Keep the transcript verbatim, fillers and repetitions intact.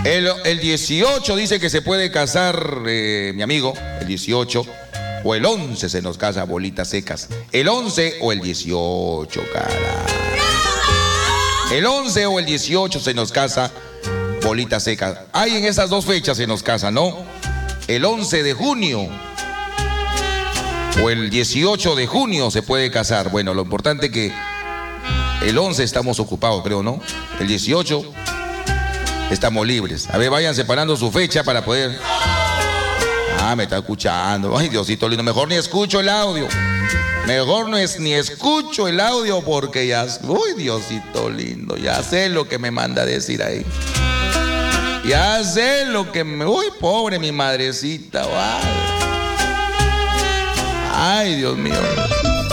El, el dieciocho dice que se puede casar, eh, mi amigo, el dieciocho. O el once se nos casa, bolitas secas. El once o el dieciocho, cara. El once o el dieciocho se nos casa, bolitas secas. Hay en esas dos fechas se nos casa, ¿no? El once de junio o el dieciocho de junio se puede casar. Bueno, lo importante es que el once estamos ocupados, creo, ¿no? El dieciocho estamos libres. A ver, vayan separando su fecha para poder... Ah, me está escuchando. Ay, Diosito lindo, mejor ni escucho el audio. Mejor no es ni escucho el audio porque ya... Uy, Diosito lindo, ya sé lo que me manda a decir ahí. Ya sé lo que me... Uy, pobre mi madrecita, vale. Ay, Dios mío.